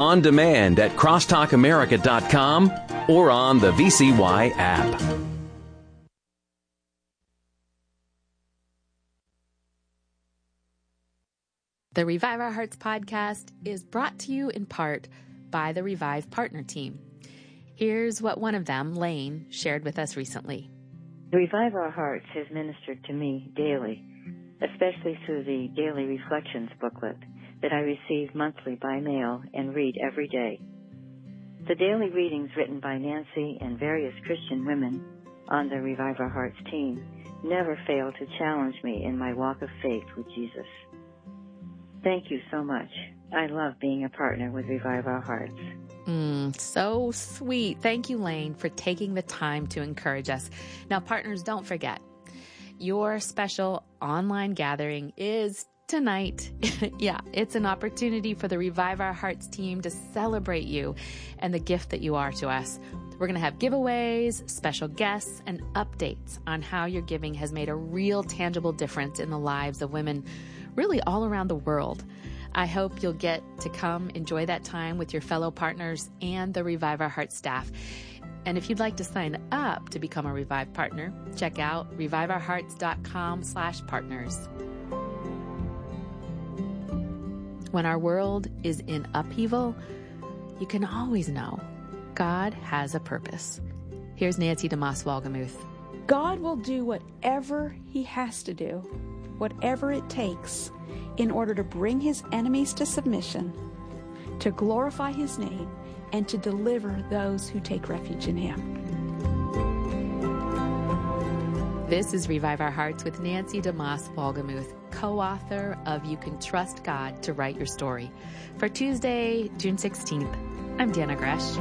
on demand at crosstalkamerica.com or on the VCY app. The Revive Our Hearts podcast is brought to you in part by the Revive Partner Team. Here's what one of them, Lane, shared with us recently. Revive Our Hearts has ministered to me daily, especially through the Daily Reflections booklet that I receive monthly by mail and read every day. The daily readings written by Nancy and various Christian women on the Revive Our Hearts team never fail to challenge me in my walk of faith with Jesus. Thank you so much. I love being a partner with Revive Our Hearts. So sweet. Thank you, Lane, for taking the time to encourage us. Now, partners, don't forget, your special online gathering is tonight. Yeah, it's an opportunity for the Revive Our Hearts team to celebrate you and the gift that you are to us. We're going to have giveaways, special guests, and updates on how your giving has made a real tangible difference in the lives of women really all around the world. I hope you'll get to come enjoy that time with your fellow partners and the Revive Our Hearts staff. And if you'd like to sign up to become a Revive partner, check out reviveourhearts.com/partners. When our world is in upheaval, you can always know God has a purpose. Here's Nancy DeMoss Wolgemuth. God will do whatever He has to do, whatever it takes, in order to bring His enemies to submission, to glorify His name, and to deliver those who take refuge in Him. This is Revive Our Hearts with Nancy DeMoss Wolgemuth, co-author of You Can Trust God to Write Your Story. For Tuesday, June 16th, I'm Dana Gresh.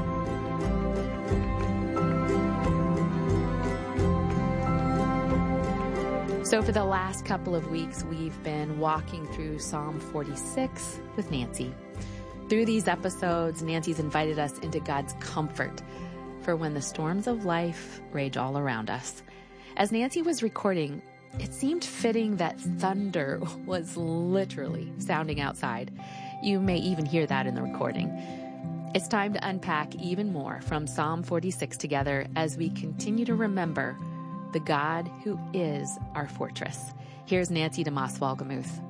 So for the last couple of weeks, we've been walking through Psalm 46 with Nancy. Through these episodes, Nancy's invited us into God's comfort for when the storms of life rage all around us. As Nancy was recording, it seemed fitting that thunder was literally sounding outside. You may even hear that in the recording. It's time to unpack even more from Psalm 46 together as we continue to remember the God who is our fortress. Here's Nancy DeMoss Wolgemuth.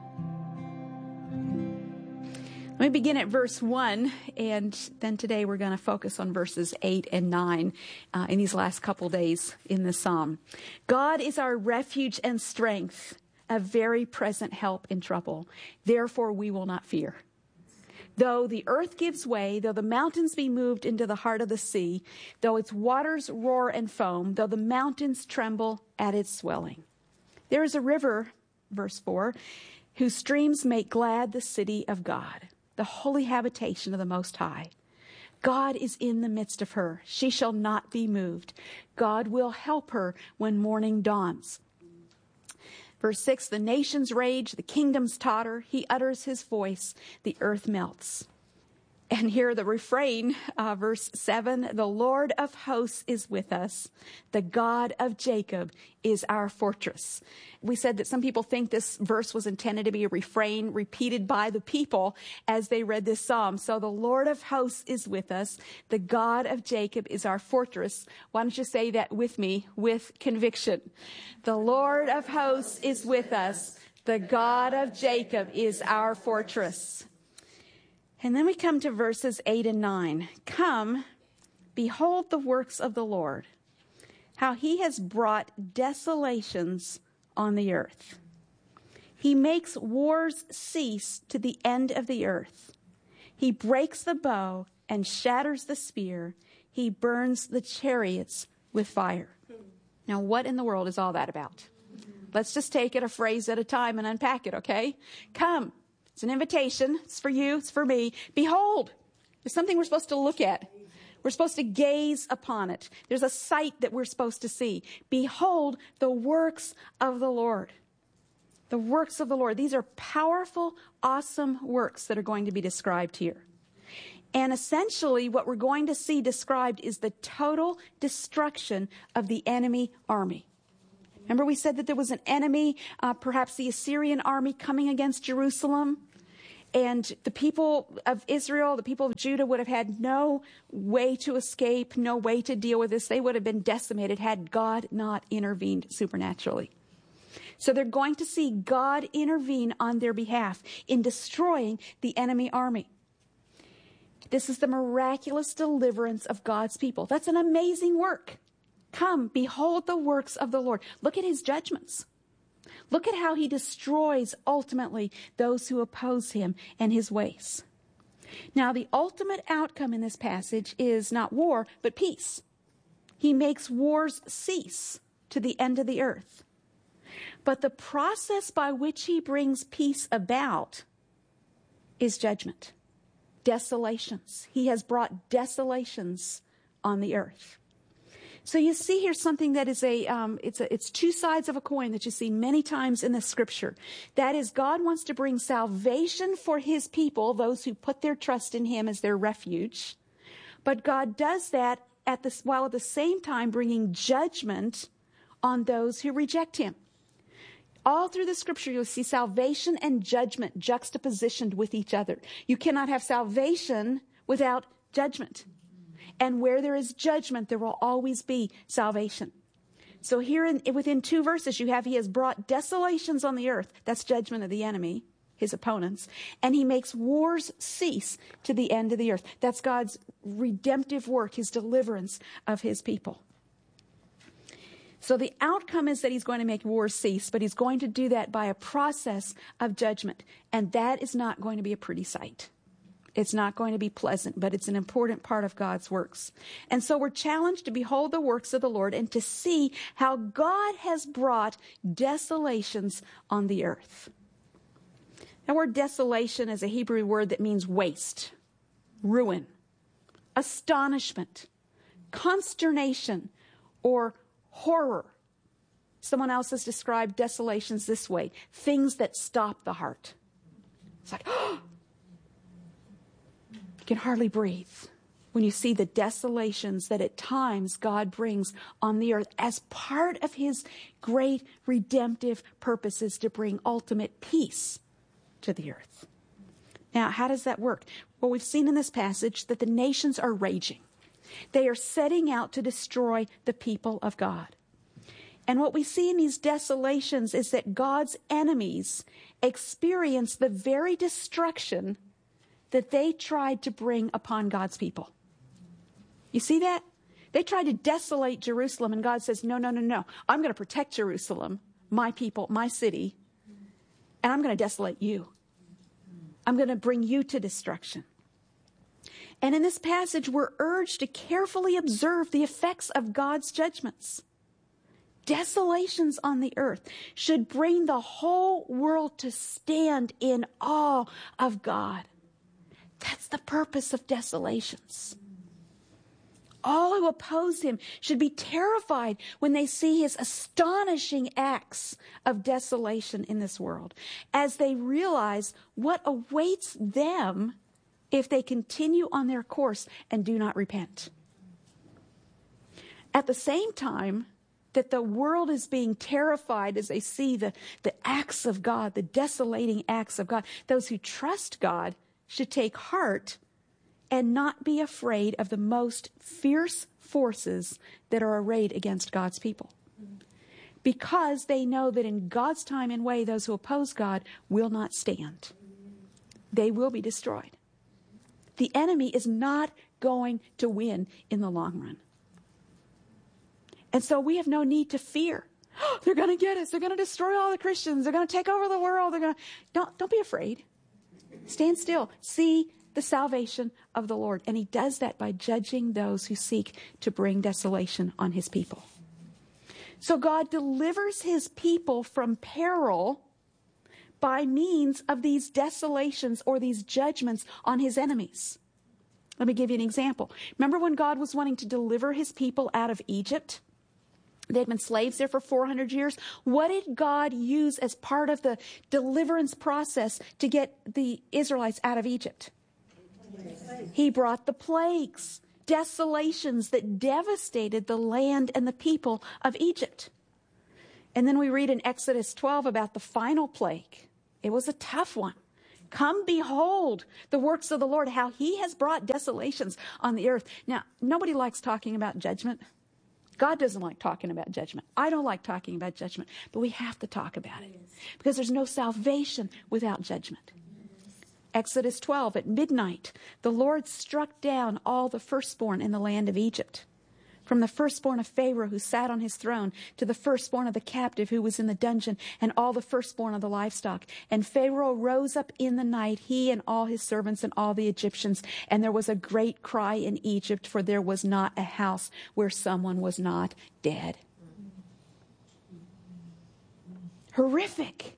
Let me begin at verse 1, and then today we're going to focus on verses 8 and 9 in these last couple days in the psalm. God is our refuge and strength, a very present help in trouble. Therefore we will not fear. Though the earth gives way, though the mountains be moved into the heart of the sea, though its waters roar and foam, though the mountains tremble at its swelling. There is a river, verse 4, whose streams make glad the city of God, the holy habitation of the Most High. God is in the midst of her. She shall not be moved. God will help her when morning dawns. Verse 6, the nations rage, the kingdoms totter. He utters his voice, the earth melts. And here the refrain, verse 7, the Lord of hosts is with us. The God of Jacob is our fortress. We said that some people think this verse was intended to be a refrain repeated by the people as they read this psalm. So the Lord of hosts is with us. The God of Jacob is our fortress. Why don't you say that with me with conviction? The Lord of hosts is with us. The God of Jacob is our fortress. And then we come to verses 8 and 9. Come, behold the works of the Lord, how he has brought desolations on the earth. He makes wars cease to the end of the earth. He breaks the bow and shatters the spear. He burns the chariots with fire. Now, what in the world is all that about? Let's just take it a phrase at a time and unpack it, okay? Come. It's an invitation. It's for you. It's for me. Behold. There's something we're supposed to look at. We're supposed to gaze upon it. There's a sight that we're supposed to see. Behold the works of the Lord. The works of the Lord. These are powerful, awesome works that are going to be described here. And essentially what we're going to see described is the total destruction of the enemy army. Remember we said that there was an enemy, perhaps the Assyrian army coming against Jerusalem. And the people of Israel, the people of Judah would have had no way to escape, no way to deal with this. They would have been decimated had God not intervened supernaturally. So they're going to see God intervene on their behalf in destroying the enemy army. This is the miraculous deliverance of God's people. That's an amazing work. Come, behold the works of the Lord. Look at his judgments. Look at how he destroys ultimately those who oppose him and his ways. Now, the ultimate outcome in this passage is not war, but peace. He makes wars cease to the end of the earth. But the process by which he brings peace about is judgment. Desolations. He has brought desolations on the earth. So you see here something that is it's two sides of a coin that you see many times in the scripture. That is, God wants to bring salvation for his people, those who put their trust in him as their refuge. But God does that while at the same time bringing judgment on those who reject him. All through the scripture, you'll see salvation and judgment juxtapositioned with each other. You cannot have salvation without judgment. And where there is judgment, there will always be salvation. So here within 2 verses, you have he has brought desolations on the earth. That's judgment of the enemy, his opponents. And he makes wars cease to the end of the earth. That's God's redemptive work, his deliverance of his people. So the outcome is that he's going to make wars cease, but he's going to do that by a process of judgment. And that is not going to be a pretty sight. It's not going to be pleasant, but it's an important part of God's works. And so we're challenged to behold the works of the Lord and to see how God has brought desolations on the earth. The word desolation is a Hebrew word that means waste, ruin, astonishment, consternation, or horror. Someone else has described desolations this way: things that stop the heart. It's like, oh, you can hardly breathe when you see the desolations that at times God brings on the earth as part of his great redemptive purposes to bring ultimate peace to the earth. Now, how does that work? Well, we've seen in this passage that the nations are raging. They are setting out to destroy the people of God. And what we see in these desolations is that God's enemies experience the very destruction that they tried to bring upon God's people. You see that? They tried to desolate Jerusalem, and God says, no. I'm going to protect Jerusalem, my people, my city, and I'm going to desolate you. I'm going to bring you to destruction. And in this passage, we're urged to carefully observe the effects of God's judgments. Desolations on the earth should bring the whole world to stand in awe of God. That's the purpose of desolations. All who oppose him should be terrified when they see his astonishing acts of desolation in this world, as they realize what awaits them if they continue on their course and do not repent. At the same time that the world is being terrified as they see the acts of God, the desolating acts of God, those who trust God should take heart and not be afraid of the most fierce forces that are arrayed against God's people. Because they know that in God's time and way, those who oppose God will not stand. They will be destroyed. The enemy is not going to win in the long run. And so we have no need to fear. Oh, they're going to get us. They're going to destroy all the Christians. They're going to take over the world. Don't be afraid. Stand still. See the salvation of the Lord. And he does that by judging those who seek to bring desolation on his people. So God delivers his people from peril by means of these desolations or these judgments on his enemies. Let me give you an example. Remember when God was wanting to deliver his people out of Egypt? They had been slaves there for 400 years. What did God use as part of the deliverance process to get the Israelites out of Egypt? He brought the plagues, desolations that devastated the land and the people of Egypt. And then we read in Exodus 12 about the final plague. It was a tough one. Come behold the works of the Lord, how he has brought desolations on the earth. Now, nobody likes talking about judgment. God doesn't like talking about judgment. I don't like talking about judgment, but we have to talk about it because there's no salvation without judgment. Exodus 12, at midnight, the Lord struck down all the firstborn in the land of Egypt, from the firstborn of Pharaoh who sat on his throne to the firstborn of the captive who was in the dungeon, and all the firstborn of the livestock. And Pharaoh rose up in the night, he and all his servants and all the Egyptians. And there was a great cry in Egypt, for there was not a house where someone was not dead. Horrific.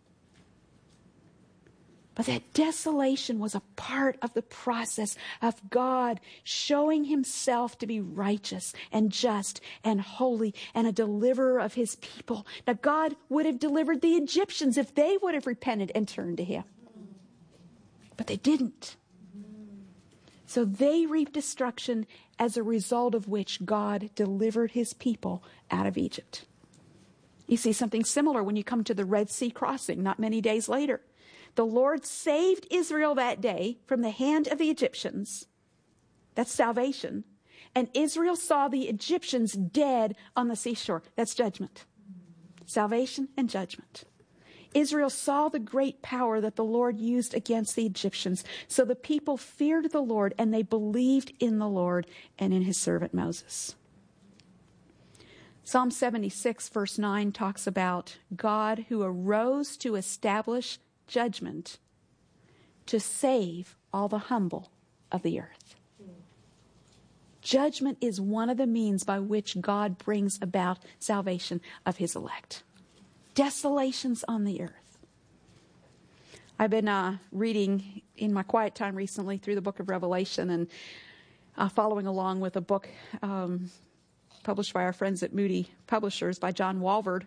But that desolation was a part of the process of God showing himself to be righteous and just and holy and a deliverer of his people. Now, God would have delivered the Egyptians if they would have repented and turned to him. But they didn't. So they reaped destruction, as a result of which God delivered his people out of Egypt. You see something similar when you come to the Red Sea crossing not many days later. The Lord saved Israel that day from the hand of the Egyptians. That's salvation. And Israel saw the Egyptians dead on the seashore. That's judgment. Salvation and judgment. Israel saw the great power that the Lord used against the Egyptians. So the people feared the Lord, and they believed in the Lord and in his servant Moses. Psalm 76 verse 9 talks about God who arose to establish judgment to save all the humble of the earth. Judgment is one of the means by which God brings about salvation of his elect. Desolations on the earth. I've been reading in my quiet time recently through the book of Revelation, and following along with a book published by our friends at Moody Publishers by John Walvoord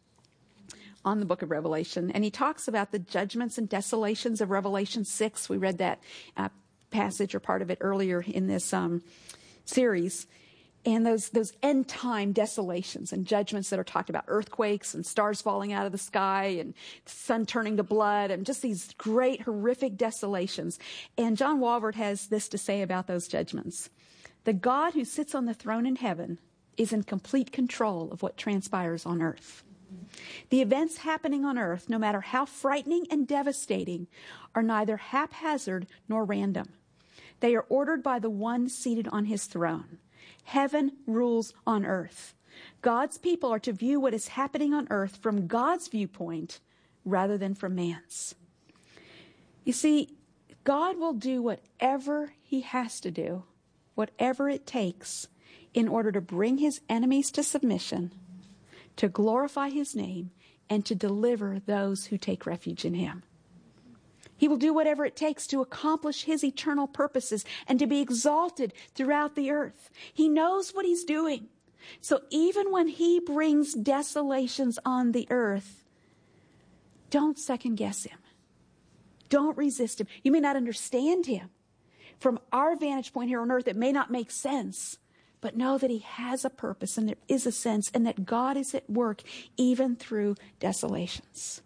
on the book of Revelation. And he talks about the judgments and desolations of Revelation 6. We read that passage or part of it earlier in this series. And those end time desolations and judgments that are talked about, earthquakes and stars falling out of the sky and the sun turning to blood and just these great horrific desolations. And John Walvoord has this to say about those judgments. The God who sits on the throne in heaven is in complete control of what transpires on earth. The events happening on earth, no matter how frightening and devastating, are neither haphazard nor random. They are ordered by the one seated on his throne. Heaven rules on earth. God's people are to view what is happening on earth from God's viewpoint rather than from man's. You see, God will do whatever he has to do, whatever it takes, in order to bring his enemies to submission, to glorify his name, and to deliver those who take refuge in him. He will do whatever it takes to accomplish his eternal purposes and to be exalted throughout the earth. He knows what he's doing. So even when he brings desolations on the earth, don't second guess him. Don't resist him. You may not understand him. From our vantage point here on earth, it may not make sense. But know that he has a purpose and there is a sense, and that God is at work even through desolations.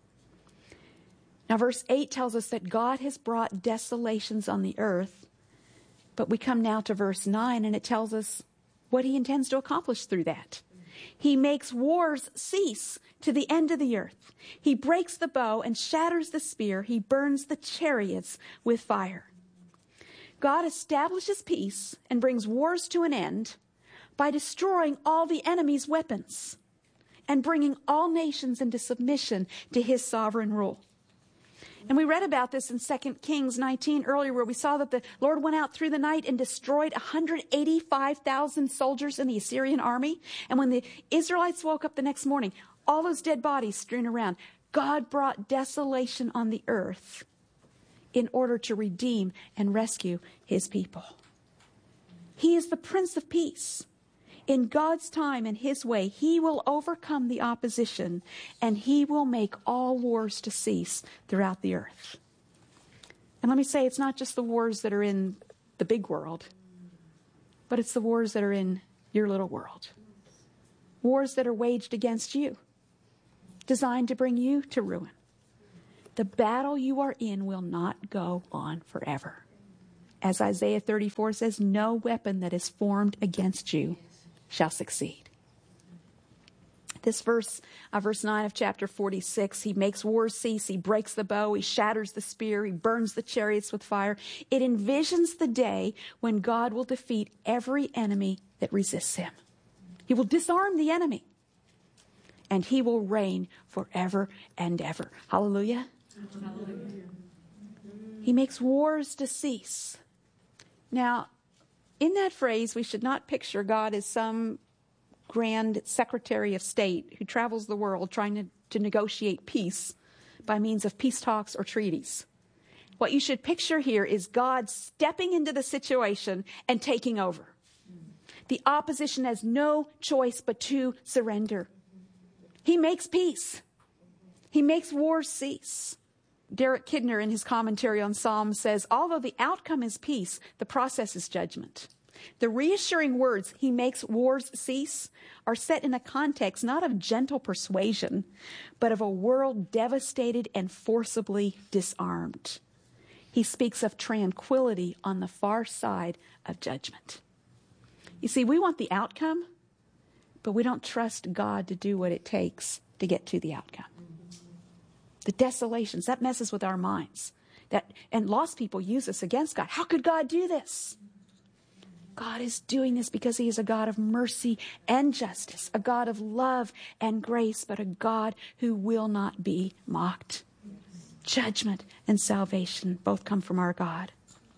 Now, verse 8 tells us that God has brought desolations on the earth. But we come now to verse 9, and it tells us what he intends to accomplish through that. He makes wars cease to the end of the earth. He breaks the bow and shatters the spear. He burns the chariots with fire. God establishes peace and brings wars to an end by destroying all the enemy's weapons and bringing all nations into submission to his sovereign rule. And we read about this in 2 Kings 19 earlier, where we saw that the Lord went out through the night and destroyed 185,000 soldiers in the Assyrian army. And when the Israelites woke up the next morning, all those dead bodies strewn around, God brought desolation on the earth in order to redeem and rescue his people. He is the Prince of Peace. In God's time and his way, he will overcome the opposition, and he will make all wars to cease throughout the earth. And let me say, it's not just the wars that are in the big world, but it's the wars that are in your little world. Wars that are waged against you, designed to bring you to ruin. The battle you are in will not go on forever. As Isaiah 34 says, no weapon that is formed against you shall succeed. This verse 9 of chapter 46, he makes wars cease, he breaks the bow, he shatters the spear, he burns the chariots with fire. It envisions the day when God will defeat every enemy that resists him. He will disarm the enemy, and he will reign forever and ever. Hallelujah. Hallelujah. He makes wars to cease. Now, in that phrase, we should not picture God as some grand secretary of state who travels the world trying to negotiate peace by means of peace talks or treaties. What you should picture here is God stepping into the situation and taking over. The opposition has no choice but to surrender. He makes peace. He makes wars cease. Derek Kidner, in his commentary on Psalms, says, although the outcome is peace, the process is judgment. The reassuring words, he makes wars cease, are set in a context not of gentle persuasion, but of a world devastated and forcibly disarmed. He speaks of tranquility on the far side of judgment. You see, we want the outcome, but we don't trust God to do what it takes to get to the outcome. The desolations, that messes with our minds. And lost people use this against God. How could God do this? God is doing this because he is a God of mercy and justice, a God of love and grace, but a God who will not be mocked. Judgment and salvation both come from our God.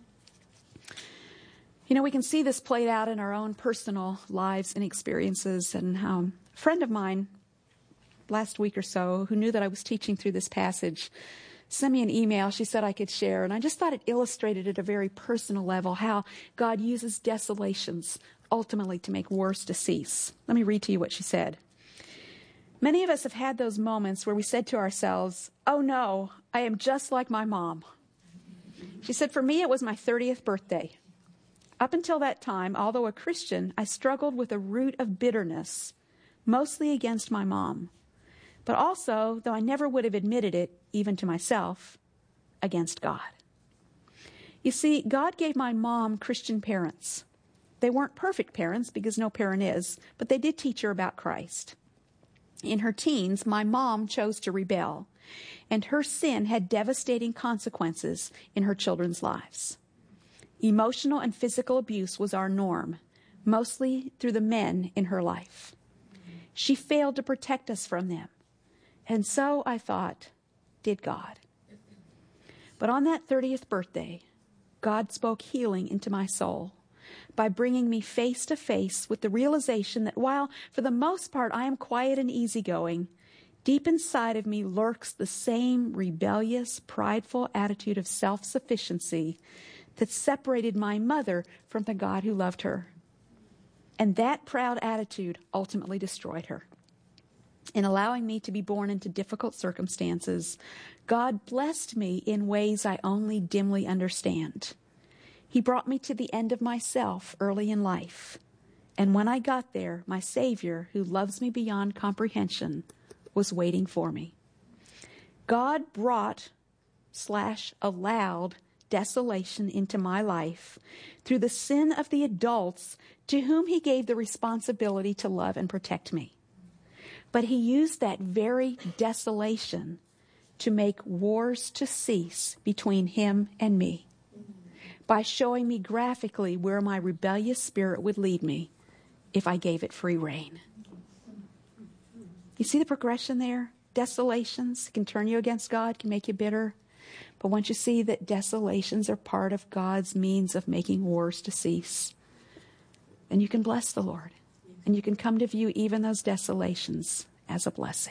You know, we can see this played out in our own personal lives and experiences. And a friend of mine last week or so, who knew that I was teaching through this passage, sent me an email she said I could share. And I just thought it illustrated at a very personal level how God uses desolations ultimately to make wars to cease. Let me read to you what she said. Many of us have had those moments where we said to ourselves, oh no, I am just like my mom. She said, for me, it was my 30th birthday. Up until that time, although a Christian, I struggled with a root of bitterness, mostly against my mom. But also, though I never would have admitted it, even to myself, against God. You see, God gave my mom Christian parents. They weren't perfect parents, because no parent is, but they did teach her about Christ. In her teens, my mom chose to rebel, and her sin had devastating consequences in her children's lives. Emotional and physical abuse was our norm, mostly through the men in her life. She failed to protect us from them. And so I thought, did God? But on that 30th birthday, God spoke healing into my soul by bringing me face to face with the realization that while for the most part I am quiet and easygoing, deep inside of me lurks the same rebellious, prideful attitude of self-sufficiency that separated my mother from the God who loved her. And that proud attitude ultimately destroyed her. In allowing me to be born into difficult circumstances, God blessed me in ways I only dimly understand. He brought me to the end of myself early in life. And when I got there, my Savior, who loves me beyond comprehension, was waiting for me. God brought/allowed desolation into my life through the sin of the adults to whom he gave the responsibility to love and protect me. But he used that very desolation to make wars to cease between him and me by showing me graphically where my rebellious spirit would lead me if I gave it free rein. You see the progression there? Desolations can turn you against God, can make you bitter. But once you see that desolations are part of God's means of making wars to cease, then you can bless the Lord. And you can come to view even those desolations as a blessing.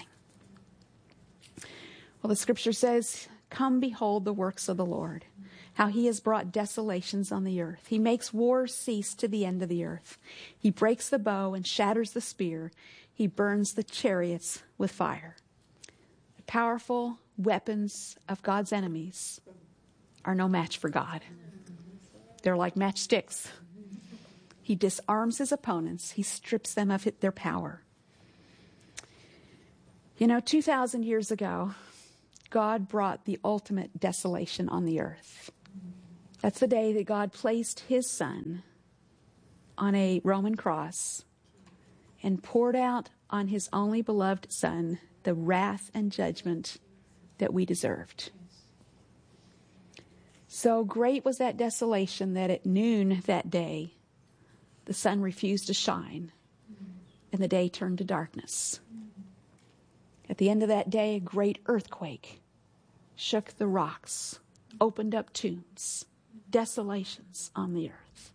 Well, the scripture says, come behold the works of the Lord, how he has brought desolations on the earth. He makes wars cease to the end of the earth. He breaks the bow and shatters the spear. He burns the chariots with fire. The powerful weapons of God's enemies are no match for God. They're like matchsticks. He disarms his opponents. He strips them of their power. You know, 2,000 years ago, God brought the ultimate desolation on the earth. That's the day that God placed his Son on a Roman cross and poured out on his only beloved Son the wrath and judgment that we deserved. So great was that desolation that at noon that day, the sun refused to shine and the day turned to darkness. At the end of that day, a great earthquake shook the rocks, opened up tombs, desolations on the earth.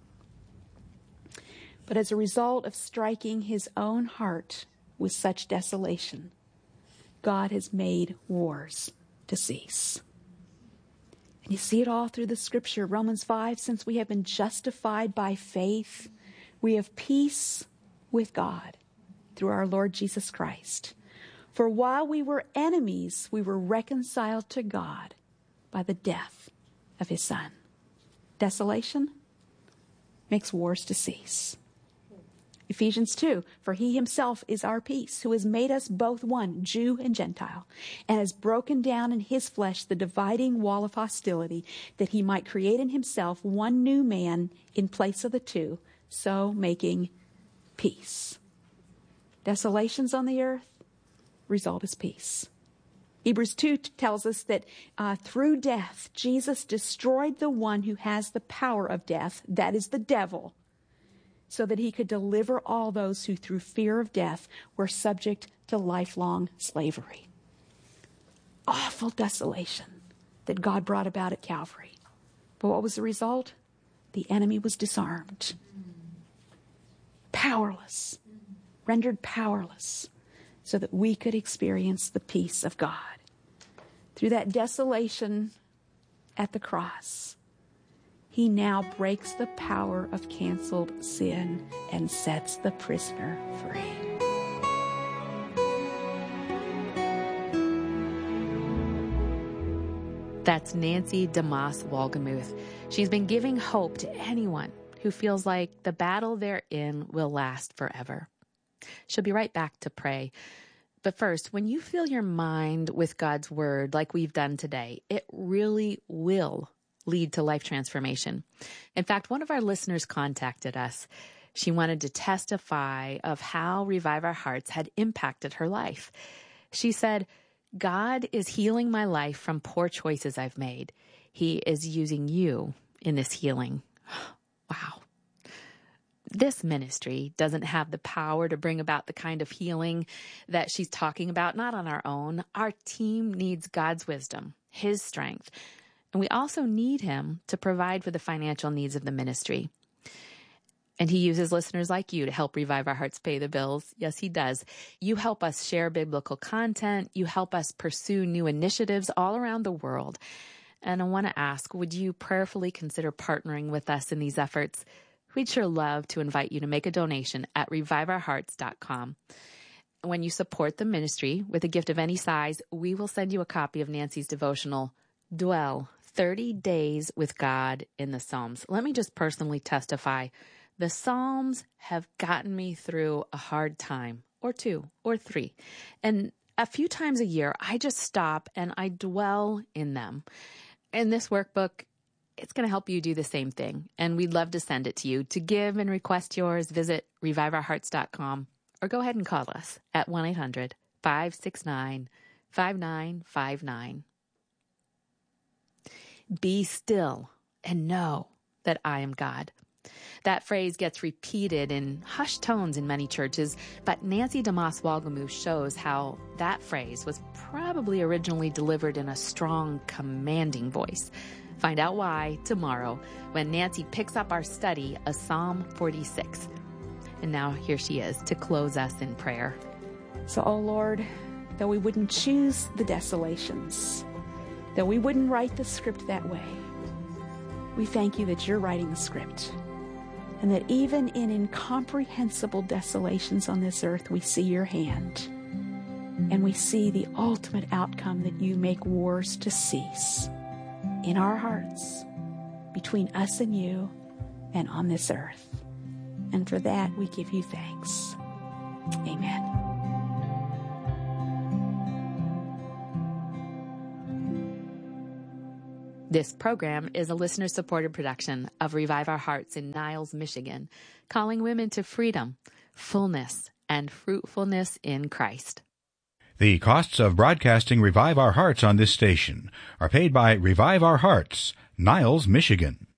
But as a result of striking his own heart with such desolation, God has made wars to cease. And you see it all through the scripture. Romans 5, since we have been justified by faith, we have peace with God through our Lord Jesus Christ. For while we were enemies, we were reconciled to God by the death of his Son. Desolation makes wars to cease. Ephesians 2, for he himself is our peace, who has made us both one, Jew and Gentile, and has broken down in his flesh the dividing wall of hostility, that he might create in himself one new man in place of the two, so making peace. Desolations on the earth, result is peace. Hebrews 2 tells us that through death, Jesus destroyed the one who has the power of death, that is the devil, so that he could deliver all those who through fear of death were subject to lifelong slavery. Awful desolation that God brought about at Calvary. But what was the result? The enemy was disarmed. Powerless. Rendered powerless so that we could experience the peace of God. Through that desolation at the cross, he now breaks the power of canceled sin and sets the prisoner free. That's Nancy DeMoss Wolgemuth. She's been giving hope to anyone who feels like the battle they're in will last forever. She'll be right back to pray. But first, when you fill your mind with God's word like we've done today, it really will lead to life transformation. In fact, one of our listeners contacted us. She wanted to testify of how Revive Our Hearts had impacted her life. She said, God is healing my life from poor choices I've made. He is using you in this healing. Wow. This ministry doesn't have the power to bring about the kind of healing that she's talking about, not on our own. Our team needs God's wisdom, his strength, and we also need him to provide for the financial needs of the ministry. And he uses listeners like you to help Revive Our Hearts pay the bills. Yes, he does. You help us share biblical content. You help us pursue new initiatives all around the world. And I want to ask, would you prayerfully consider partnering with us in these efforts? We'd sure love to invite you to make a donation at reviveourhearts.com. When you support the ministry with a gift of any size, we will send you a copy of Nancy's devotional, Dwell, 30 Days with God in the Psalms. Let me just personally testify. The Psalms have gotten me through a hard time, or two, or three. And a few times a year, I just stop and I dwell in them. In this workbook, it's going to help you do the same thing. And we'd love to send it to you. To give and request yours, visit reviveourhearts.com or go ahead and call us at 1-800-569-5959. Be still and know that I am God. That phrase gets repeated in hushed tones in many churches, but Nancy DeMoss Wolgemuth shows how that phrase was probably originally delivered in a strong, commanding voice. Find out why tomorrow when Nancy picks up our study of Psalm 46. And now here she is to close us in prayer. So, oh Lord, though we wouldn't choose the desolations, though we wouldn't write the script that way, we thank you that you're writing the script. And that even in incomprehensible desolations on this earth, we see your hand. And we see the ultimate outcome that you make wars to cease in our hearts, between us and you, and on this earth. And for that, we give you thanks. Amen. This program is a listener-supported production of Revive Our Hearts in Niles, Michigan, calling women to freedom, fullness, and fruitfulness in Christ. The costs of broadcasting Revive Our Hearts on this station are paid by Revive Our Hearts, Niles, Michigan.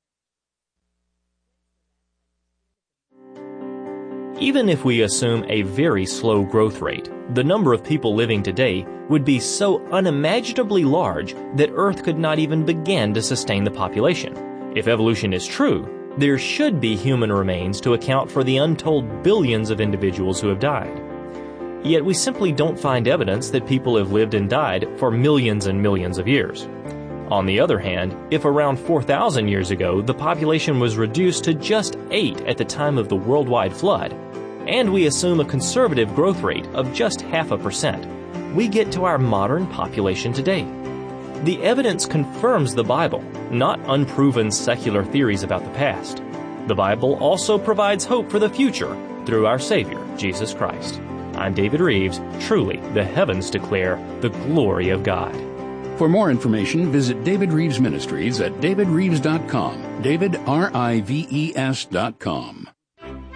Even if we assume a very slow growth rate, the number of people living today would be so unimaginably large that Earth could not even begin to sustain the population. If evolution is true, there should be human remains to account for the untold billions of individuals who have died. Yet we simply don't find evidence that people have lived and died for millions and millions of years. On the other hand, if around 4,000 years ago the population was reduced to just 8 at the time of the worldwide flood, and we assume a conservative growth rate of just 0.5%, we get to our modern population today. The evidence confirms the Bible, not unproven secular theories about the past. The Bible also provides hope for the future through our Savior, Jesus Christ. I'm David Reeves. Truly, the heavens declare the glory of God. For more information, visit David Reeves Ministries at davidreeves.com. David, R-I-V-E-S.com.